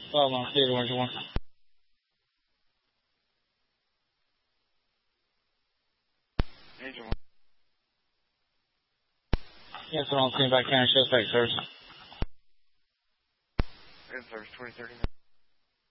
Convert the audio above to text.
12 on Theodore, where's your one? Major one. Yes, we're on scene back county, suspect service. Good service, 2039.